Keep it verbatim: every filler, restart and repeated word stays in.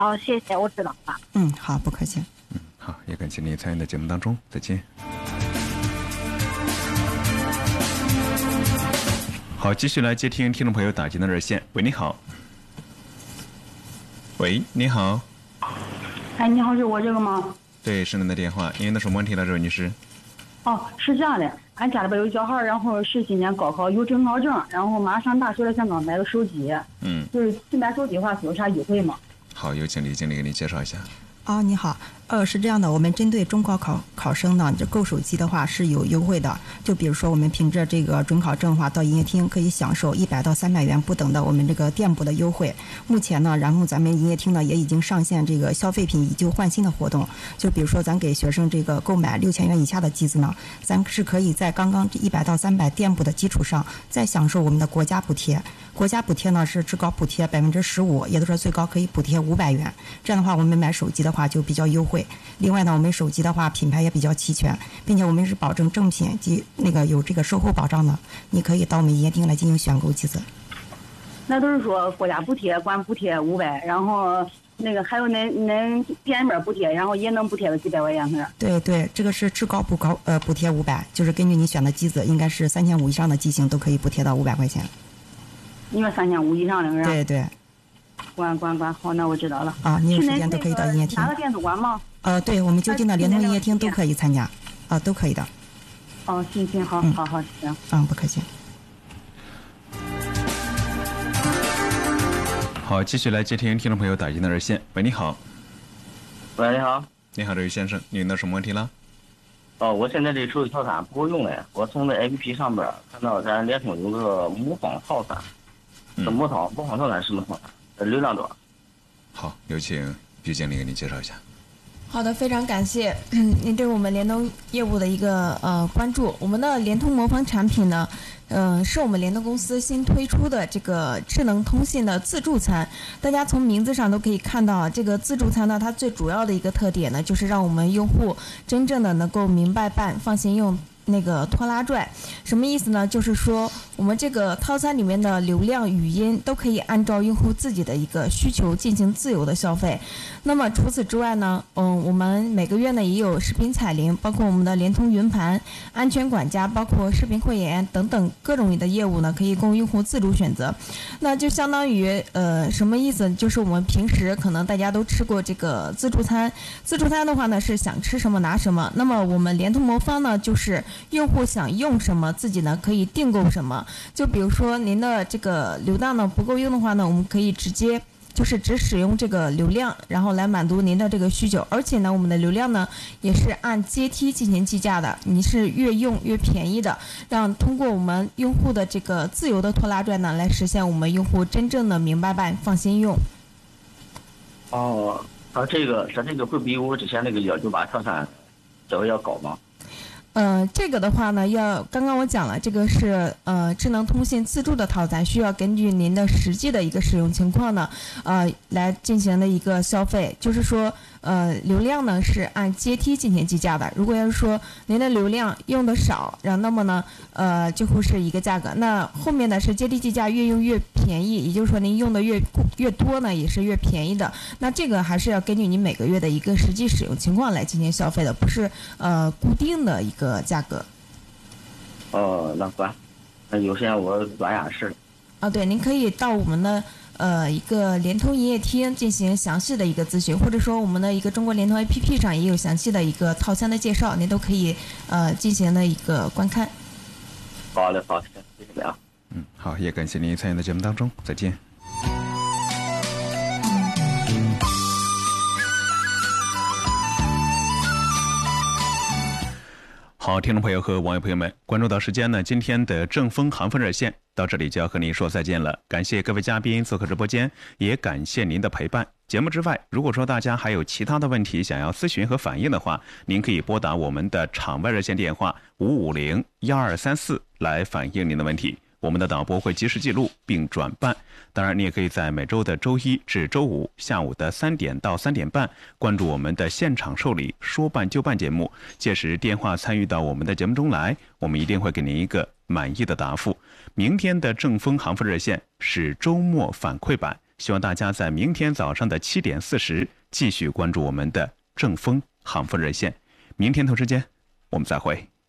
好，谢谢，我知道了。 嗯，好，不客气。 嗯，好，也感谢您参与到节目当中，再见。好，继续来接听听众朋友打进的热线。喂，你好。喂，你好。 哎，你好，是我这个吗？ 对，是您的电话。您的什么问题呢，这位女士？ 哦，是这样的，俺家里边有小孩，然后是今年高考有准考证，然后马上大学了，想刚买个手机。 嗯， 就是新买手机的话，有啥优惠吗？ 好，有请李经理给您介绍一下。 啊、哦，你好，呃，是这样的，我们针对中高考考生呢，这购手机的话是有优惠的。就比如说，我们凭着这个准考证的话，到营业厅可以享受一百到三百元不等的我们这个店铺的优惠。目前呢，然后咱们营业厅呢也已经上线这个消费品以旧换新的活动。就比如说，咱给学生这个购买六千元以下的机子呢，咱是可以在刚刚这一百到三百店铺的基础上，再享受我们的国家补贴。国家补贴呢是至高补贴百分之十五，也就是说最高可以补贴五百元。这样的话，我们买手机的话就比较优惠。另外呢，我们手机的话品牌也比较齐全，并且我们是保证正品及那个有这个售后保障的。你可以到我们营业厅来进行选购机子。 那都是说国家补贴，管补贴五百，然后那个还有恁恁店里面补贴，然后也能补贴个几百块钱是？ 对对，这个是至高补高呃补贴五百，就是根据你选的机子，应该是三千五以上的机型都可以补贴到五百块钱。 因为三千五以上的是吧？ 对对。 管管管，好，那我知道了。 啊，你有时间都可以到营业厅。 哪个店都管吗？ 呃，对，我们就近的联通营业厅都可以参加，啊，都可以的。 哦，行行，好， 嗯、 好好行。 嗯，不客气。 好，继续来接听听众朋友打进的热线。喂，你好。 喂，你好。 你好，这位先生，您的什么问题了？ 哦，我现在这手机套餐不够用了，我从那 A P P 上边看到咱联通有个魔方套餐。这魔方魔方套餐什么套餐？流量多少？ 好，有请于经理给您介绍一下。 好的，非常感谢您对我们联通业务的一个呃关注。我们的联通魔方产品呢，嗯、呃，是我们联通公司新推出的这个智能通信的自助餐。大家从名字上都可以看到，这个自助餐呢，它最主要的一个特点呢，就是让我们用户真正的能够明白办、放心用。那个拖拉拽什么意思呢？就是说我们这个套餐里面的流量、语音都可以按照用户自己的一个需求进行自由的消费。那么除此之外呢，嗯，我们每个月呢也有视频彩铃，包括我们的联通云盘、安全管家，包括视频会员等等各种的业务呢，可以供用户自主选择。那就相当于呃什么意思？就是我们平时可能大家都吃过这个自助餐，自助餐的话呢是想吃什么拿什么。那么我们联通魔方呢就是用户想用什么，自己呢可以订购什么。就比如说您的这个流量呢不够用的话呢，我们可以直接就是只使用这个流量，然后来满足您的这个需求。而且呢，我们的流量呢也是按阶梯进行计价的，你是越用越便宜的，让通过我们用户的这个自由的拖拉拽呢，来实现我们用户真正的明白办、放心用。 哦，它这个它这个会比我之前那个幺九八套餐价格要高吗？ 呃，这个的话呢，要刚刚我讲了，这个是呃智能通信自助的套餐，需要根据您的实际的一个使用情况呢，呃来进行的一个消费。就是说，呃流量呢是按阶梯进行计价的。如果要是说您的流量用的少，然后那么呢，呃就会是一个价格。那后面呢是阶梯计价，越用越便宜，也就是说您用的越越多呢，也是越便宜的。那这个还是要根据您每个月的一个实际使用情况来进行消费的，不是呃固定的一个。个价格。 哦，那管，那有时间我转雅士。 啊，对，您可以到我们的呃一个联通营业厅进行详细的一个咨询，或者说我们的一个中国联通 A P P 上也有详细的一个套餐的介绍，您都可以呃进行的一个观看。 好的，好的，谢谢啊。 嗯，好，也感谢您参与到节目当中，再见。好，听众朋友和网友朋友们，关注到时间呢，今天的正风航风热线到这里就要和您说再见了。感谢各位嘉宾做客直播间，也感谢您的陪伴。节目之外，如果说大家还有其他的问题想要咨询和反映的话，您可以拨打我们的场外热线电话五五零幺二三四来反映您的问题。我们的导播会及时记录并转办。当然，你也可以在每周的周一至周五下午的三点到三点半关注我们的现场受理说办就办节目，届时电话参与到我们的节目中来，我们一定会给您一个满意的答复。明天的正风航风热线是周末反馈版， 希望大家在明天早上的七点四十继续关注我们的正风航风热线。明天同时间，我们再会。